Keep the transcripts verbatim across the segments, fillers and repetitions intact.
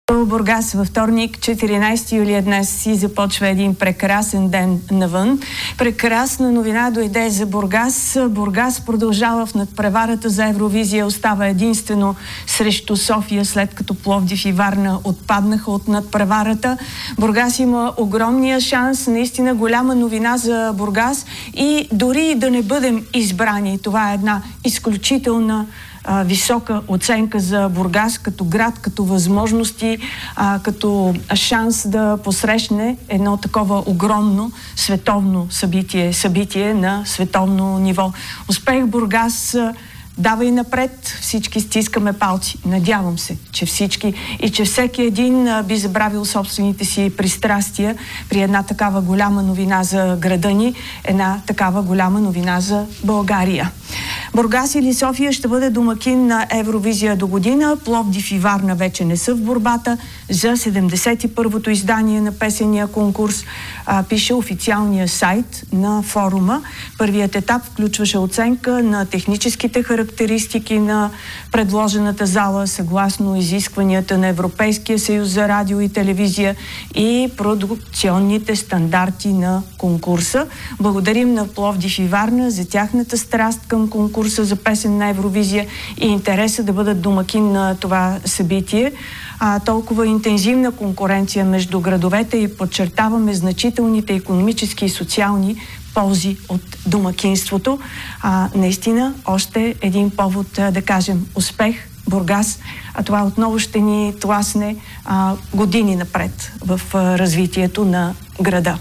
Бургас във вторник, четиринайсети юли е днес, си започва един прекрасен ден навън. Прекрасна новина дойде за Бургас. Бургас продължава в надпреварата за Евровизия. Остава единствено срещу София, след като Пловдив и Варна отпаднаха от надпреварата. Бургас има огромния шанс, наистина голяма новина за Бургас и дори да не бъдем избрани, това е една изключителна А, висока оценка за Бургас като град, като възможности, а, като шанс да посрещне едно такова огромно световно събитие, събитие на световно ниво. Успех Бургас! Дава и напред, всички стискаме палци. Надявам се, че всички и че всеки един а, би забравил собствените си пристрастия при една такава голяма новина за града ни, една такава голяма новина за България. Бургас или София ще бъде домакин на Евровизия до година. Пловдив и Варна вече не са в борбата за седемдесет и първото издание на песения конкурс, а, пише официалния сайт на форума. Първият етап включваше оценка на техническите характеристики на предложената зала съгласно изискванията на Европейския съюз за радио и телевизия и продукционните стандарти на конкурса. Благодарим на Пловдив и Варна за тяхната страст към конкурса за песен на Евровизия и интереса да бъдат домакин на това събитие. А, толкова интензивна конкуренция между градовете и подчертаваме значителните икономически и социални ползи от домакинството. А, наистина, още един повод да кажем успех Бургас, а това отново ще ни тласне а, години напред в а, развитието на града.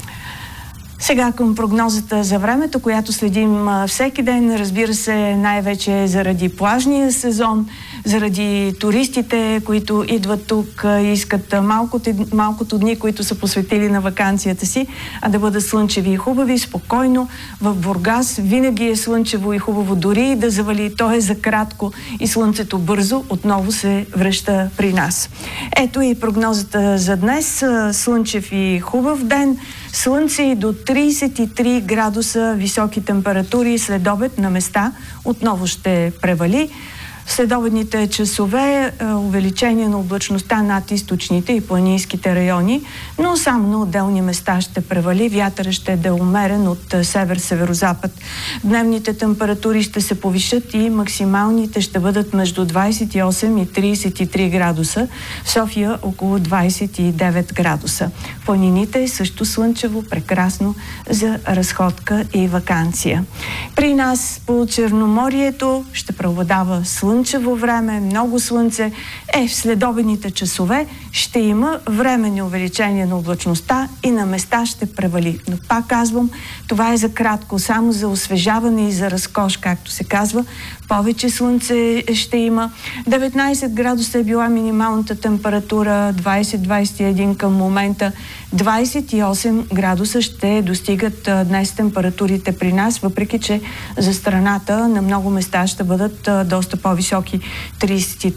Сега към прогнозата за времето, която следим всеки ден, разбира се, най-вече заради плажния сезон, заради туристите, които идват тук и искат малкото, малкото дни, които са посветили на ваканцията си, а да бъдат слънчеви и хубави, спокойно. В Бургас винаги е слънчево и хубаво, дори и да завали, то е за кратко и слънцето бързо отново се връща при нас. Ето и прогнозата за днес. Слънчев и хубав ден. Слънце и до трийсет и три градуса високи температури, след обед на места отново ще превали. В следобедните часове е, увеличение на облачността над източните и планинските райони, но само на отделни места ще превали. Вятърът ще е умерен от север-северозапад. Дневните температури ще се повишат и максималните ще бъдат между двайсет и осем и трийсет и три градуса. В София около двайсет и девет градуса. В планините също слънчево, прекрасно за разходка и ваканция. При нас по Черноморието ще преобладава слънчево време, много слънце. Е, в следобедните часове ще има временни увеличение на облачността и на места ще превали. Но пак казвам, това е за кратко, само за освежаване и за разкош, както се казва. Повече слънце ще има. деветнайсет градуса е била минималната температура, двайсет до двайсет и един към момента. двайсет и осем градуса ще достигат днес температурите при нас, въпреки че за страната на много места ще бъдат доста по-високи, трийсет и